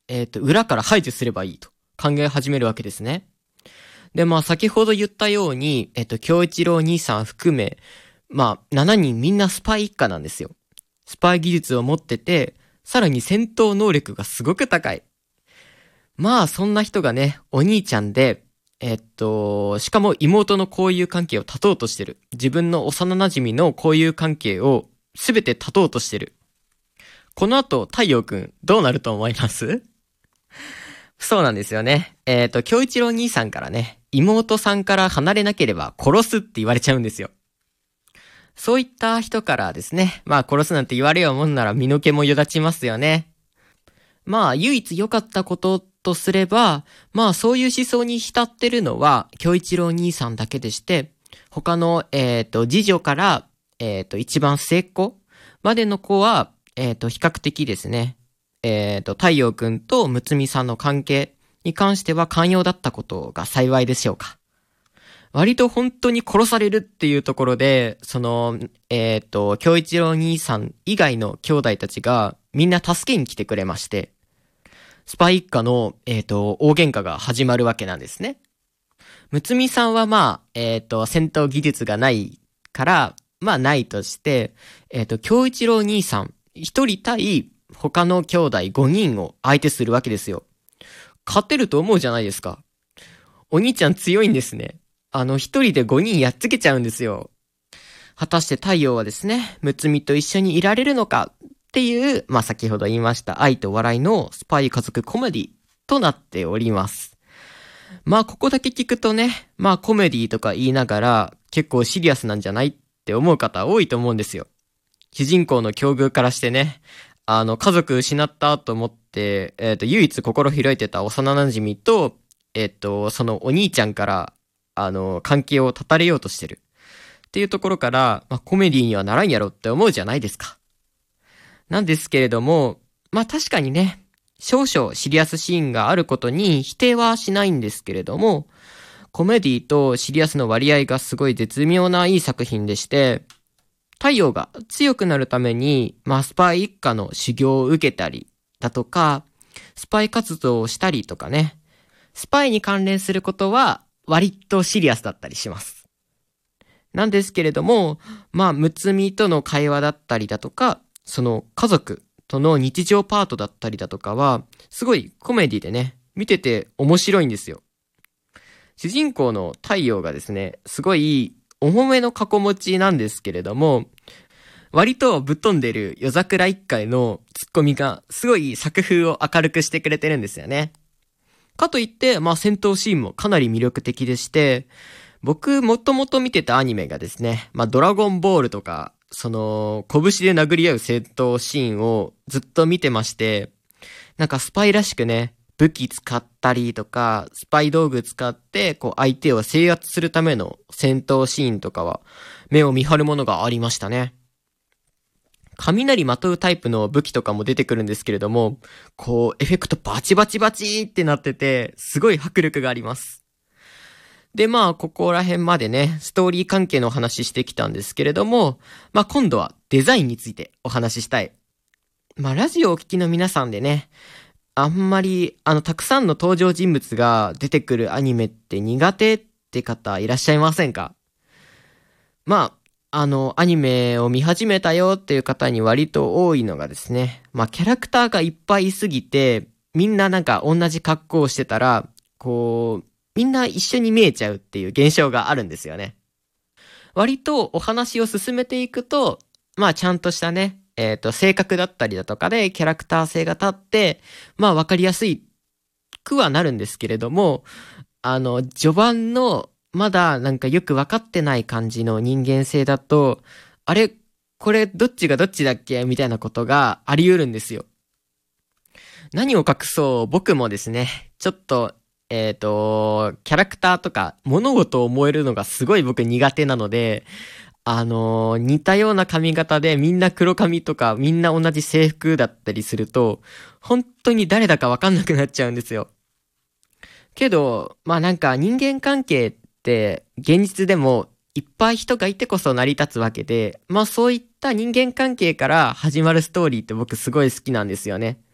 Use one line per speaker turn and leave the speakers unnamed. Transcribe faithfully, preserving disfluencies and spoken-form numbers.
えっと、裏から排除すればいいと考え始めるわけですね。で、まあ先ほど言ったように、えっと、京一郎兄さん含め、まあしちにんみんなスパイ一家なんですよ。スパイ技術を持ってて、さらに戦闘能力がすごく高い。まあそんな人がね、お兄ちゃんで、えっと、しかも妹の交友関係を断とうとしてる。自分の幼馴染の交友関係をすべて断とうとしてる。この後、太陽くん、どうなると思います？そうなんですよね。えっと、京一郎兄さんからね、妹さんから離れなければ殺すって言われちゃうんですよ。そういった人からですね、まあ殺すなんて言われようもんなら身の毛もよだちますよね。まあ唯一良かったこととすれば、まあそういう思想に浸ってるのは京一郎兄さんだけでして、他の、えっと、次女から、えっと、一番末っ子までの子は、えっと、比較的ですね、えっと、太陽くんとむつみさんの関係に関しては寛容だったことが幸いでしょうか。割と本当に殺されるっていうところで、その、えっと、京一郎兄さん以外の兄弟たちがみんな助けに来てくれまして、スパイ一家の、えっと、大喧嘩が始まるわけなんですね。むつみさんはまあ、えっと、戦闘技術がないから、まあないとして、えっと、京一郎兄さん一人対他の兄弟ごにんを相手するわけですよ。勝てると思うじゃないですか。お兄ちゃん強いんですね。あの一人でごにんやっつけちゃうんですよ。果たして太陽はですね、むつみと一緒にいられるのかっていう、まあ先ほど言いました愛と笑いのスパイ家族コメディとなっております。まあここだけ聞くとね、まあコメディとか言いながら結構シリアスなんじゃないって思う方多いと思うんですよ。主人公の境遇からしてね、あの家族失ったと思って、えっと唯一心開いてた幼馴染と、えっとそのお兄ちゃんからあの、関係を断たれようとしてる。っていうところから、まあ、コメディにはならんやろって思うじゃないですか。なんですけれども、まあ、確かにね、少々シリアスシーンがあることに否定はしないんですけれども、コメディとシリアスの割合がすごい絶妙ないい作品でして、太陽が強くなるために、まあ、スパイ一家の修行を受けたりだとか、スパイ活動をしたりとかね、スパイに関連することは、割とシリアスだったりします。なんですけれども、まあ、むつみとの会話だったりだとか、その家族との日常パートだったりだとかは、すごいコメディでね、見てて面白いんですよ。主人公の太陽がですね、すごい重めの過去持ちなんですけれども、割とぶっ飛んでる夜桜一家へのツッコミがすごい作風を明るくしてくれてるんですよね。かといって、まあ戦闘シーンもかなり魅力的でして、僕もともと見てたアニメがですね、まあドラゴンボールとか、その、拳で殴り合う戦闘シーンをずっと見てまして、なんかスパイらしくね、武器使ったりとか、スパイ道具使って、こう相手を制圧するための戦闘シーンとかは、目を見張るものがありましたね。雷まとうタイプの武器とかも出てくるんですけれども、こう、エフェクトバチバチバチってなってて、すごい迫力があります。で、まあ、ここら辺までね、ストーリー関係のお話ししてきたんですけれども、まあ、今度はデザインについてお話ししたい。まあ、ラジオをお聞きの皆さんでね、あんまり、あの、たくさんの登場人物が出てくるアニメって苦手って方いらっしゃいませんか？まあ、あの、アニメを見始めたよっていう方に割と多いのがですね、まあ、キャラクターがいっぱいいすぎて、みんななんか同じ格好をしてたら、こう、みんな一緒に見えちゃうっていう現象があるんですよね。割とお話を進めていくと、まあ、ちゃんとしたね、えっと、性格だったりだとかでキャラクター性が立って、まあ、わかりやすいくはなるんですけれども、あの、序盤の、まだなんかよく分かってない感じの人間性だと、あれこれどっちがどっちだっけみたいなことがあり得るんですよ。何を隠そう僕もですね、ちょっと、えっと、キャラクターとか物事を思えるのがすごい僕苦手なので、あのー、似たような髪型でみんな黒髪とかみんな同じ制服だったりすると、本当に誰だか分かんなくなっちゃうんですよ。けど、まあなんか人間関係って現実でもいっぱい人がいてこそ成り立つわけで、まあそういった人間関係から始まるストーリーって僕すごい好きなんですよね。